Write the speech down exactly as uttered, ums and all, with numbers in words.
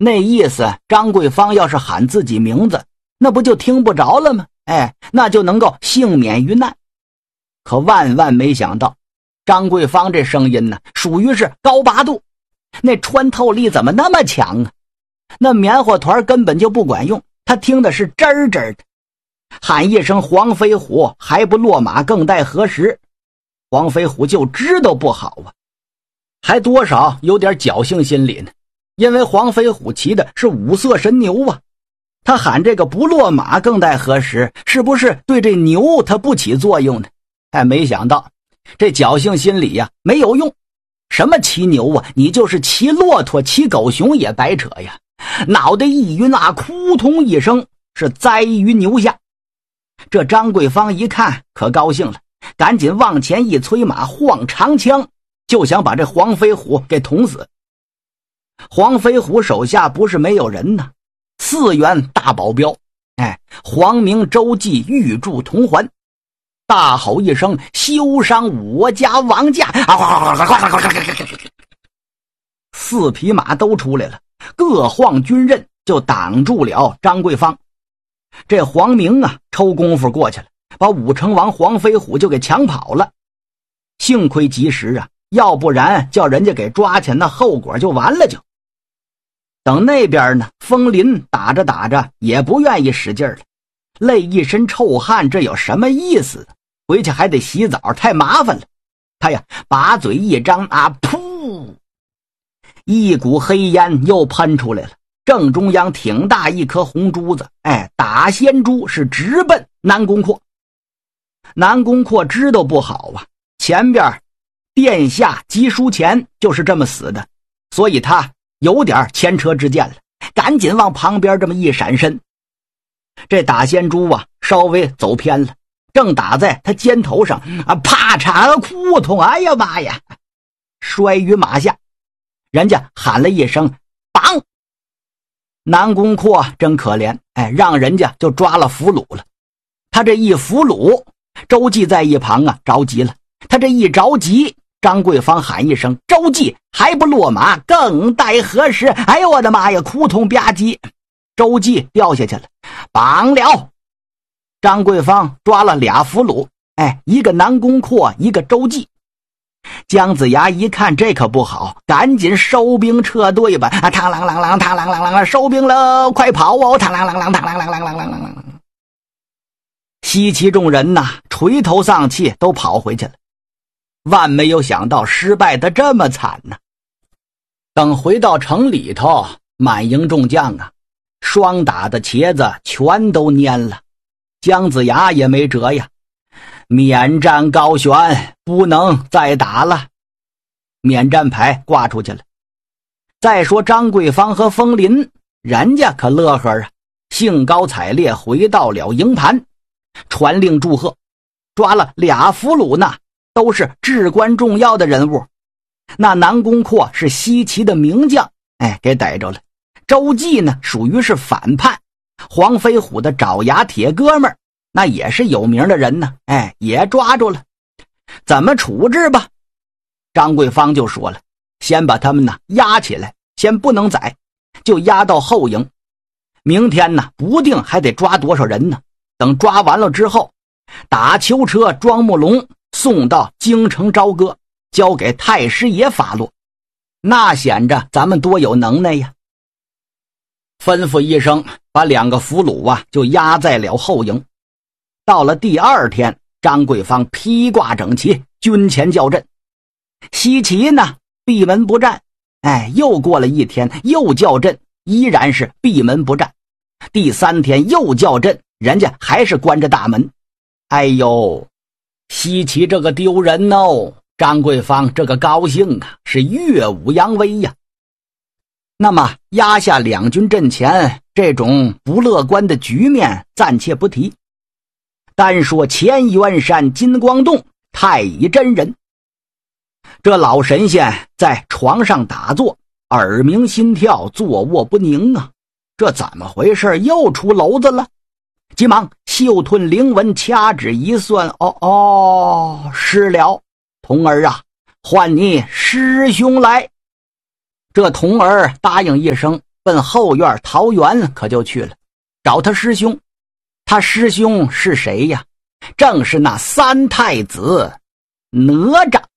那意思张桂芳要是喊自己名字，那不就听不着了吗？哎，那就能够幸免于难。可万万没想到，张桂芳这声音呢，属于是高八度，那穿透力怎么那么强啊？那棉花团根本就不管用，他听的是吱儿吱儿的。喊一声黄飞虎，还不落马更待何时？黄飞虎就知道不好啊，还多少有点侥幸心理呢。因为黄飞虎骑的是五色神牛啊，他喊这个不落马更待何时，是不是对这牛他不起作用呢？哎，没想到这侥幸心理呀、啊、没有用。什么骑牛啊，你就是骑骆驼骑狗熊也白扯呀。脑袋一晕啊，扑通一声是栽于牛下。这张桂芳一看可高兴了，赶紧往前一催马，晃长枪，就想把这黄飞虎给捅死。黄飞虎手下不是没有人呢，四员大保镖，哎，黄明、周济、玉柱、同环，大吼一声：“休伤我家王家！”四匹马都出来了，各晃军刃，就挡住了张桂芳。这黄明啊，抽功夫过去了，把武成王黄飞虎就给抢跑了。幸亏及时啊，要不然叫人家给抓起，那后果就完了就。等那边呢，风林打着打着也不愿意使劲了，累一身臭汗，这有什么意思？回去还得洗澡，太麻烦了。他呀，把嘴一张啊，噗，一股黑烟又喷出来了。正中央挺大一颗红珠子，哎，打仙珠是直奔南宫阔。南宫阔知道不好啊，前边殿下急书前就是这么死的，所以他有点前车之鉴了，赶紧往旁边这么一闪身。这打仙珠啊，稍微走偏了，正打在他肩头上啊，啪嚓扑通，哎呀妈呀，摔于马下。人家喊了一声绑。南宫阔真可怜，哎，让人家就抓了俘虏了。他这一俘虏，周济在一旁啊着急了。他这一着急，张桂芳喊一声：“周济，还不落马，更待何时？”哎呦我的妈呀，扑通吧唧，周济掉下去了，绑了。张桂芳抓了俩俘虏，哎，一个南宫阔，一个周济。姜子牙一看这可不好，赶紧收兵撤退吧！啊，嘡啷啷啷，嘡啷啷啷，收兵了，快跑哦！嘡啷啷啷，嘡啷啷啷啷啷啷啷。西岐众人呐，垂头丧气，都跑回去了。万没有想到失败的这么惨呢。等回到城里头，满营众将啊，双打的茄子全都蔫了。姜子牙也没辙呀。免战高悬，不能再打了，免战牌挂出去了。再说张桂芳和风林，人家可乐呵啊，兴高采烈回到了营盘，传令祝贺，抓了俩俘虏呢，都是至关重要的人物。那南宫阔是西岐的名将，哎，给逮着了。周济呢，属于是反叛，黄飞虎的爪牙铁哥们儿。那也是有名的人呢，哎，也抓住了。怎么处置吧？张桂芳就说了，先把他们呢押起来，先不能宰，就押到后营。明天呢，不定还得抓多少人呢。等抓完了之后，打囚车装木龙送到京城朝歌，交给太师爷发落。那显着咱们多有能耐呀！吩咐一声，把两个俘虏啊就押在了后营。到了第二天，张桂芳披挂整齐，军前叫阵。西岐呢，闭门不战。哎，又过了一天，又叫阵，依然是闭门不战。第三天又叫阵，人家还是关着大门。哎呦，西岐这个丢人哦，张桂芳这个高兴啊，是耀武扬威呀。那么压下两军阵前这种不乐观的局面暂且不提，单说乾元山金光洞太乙真人，这老神仙在床上打坐，耳鸣心跳，坐卧不宁啊，这怎么回事？又出篓子了。急忙嗅吞灵文，掐指一算，哦哦，是了，童儿啊，唤你师兄来。这童儿答应一声， 奔后院桃园可就去了，找他师兄。他师兄是谁呀？正是那三太子哪吒。